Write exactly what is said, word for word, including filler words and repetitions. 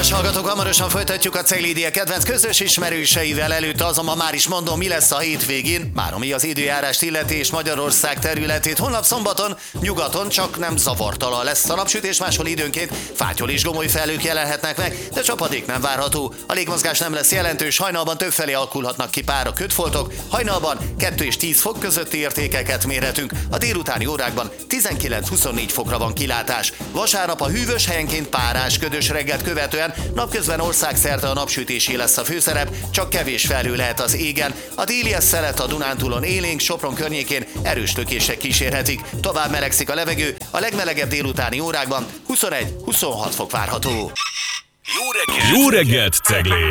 Kedves hallgatók, hamarosan folytatjuk a Ceglédiek kedvenc közös ismerőseivel. Előtte azonban már is mondom, mi lesz a hétvégén, már ami az időjárást illeti és Magyarország területét. Holnap szombaton nyugaton csak nem zavartalan lesz a napsütés, máshol időnként fátyol és gomoly felhők jelenhetnek meg, de csapadék nem várható. A légmozgás nem lesz jelentős, hajnalban többfelé alakulhatnak ki pár a kötfoltok, hajnalban kettő és tíz fok közötti értékeket mérhetünk, a délutáni órákban tizenkilenc-huszonnégy fokra van kilátás. Vasárnap a hűvös, helyenként párás, ködös reggelt követően napközben országszerte a napsütésé lesz a főszerep, csak kevés felhő lehet az égen. A déli szelet a Dunántúlon élénk, Sopron környékén erős lökések kísérhetik. Tovább melegszik a levegő, a legmelegebb délutáni órákban huszonegy-huszonhat fok várható. Jó reggelt, Jó reggelt Ceglé!